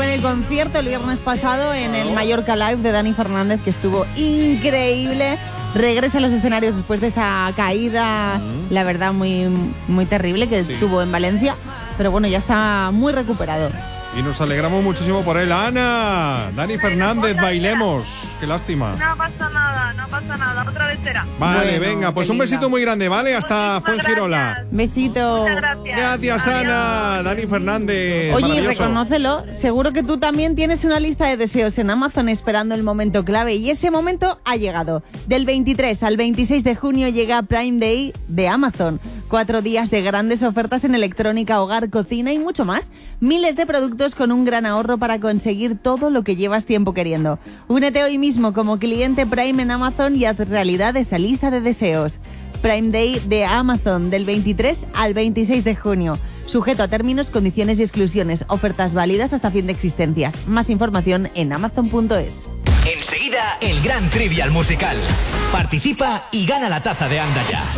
el concierto el viernes pasado en el Mallorca Live de Dani Fernández, que estuvo increíble. Regresa a los escenarios después de esa caída, la verdad, muy, muy terrible que estuvo en Valencia. Pero bueno, ya está muy recuperado. Y nos alegramos muchísimo por él. Ana, Dani Fernández, bailemos. Qué lástima. No pasa nada, otra vez será. Vale, Bueno, venga, pues un besito muy grande, ¿vale? Hasta Fuengirola. Besito. Muchas gracias. Gracias, Ana. Dani Fernández. Oye, maravilloso. reconócelo, seguro que tú también tienes una lista de deseos en Amazon esperando el momento clave, y ese momento ha llegado. Del 23 al 26 de junio llega Prime Day de Amazon. 4 días de grandes ofertas en electrónica, hogar, cocina y mucho más. Miles de productos con un gran ahorro para conseguir todo lo que llevas tiempo queriendo. Únete hoy mismo como cliente Prime en Amazon y haz realidad esa lista de deseos. Prime Day de Amazon, del 23 al 26 de junio. Sujeto a términos, condiciones y exclusiones. Ofertas válidas hasta fin de existencias. Más información en amazon.es. Enseguida, el gran Trivial musical. Participa y gana la taza de Anda Ya.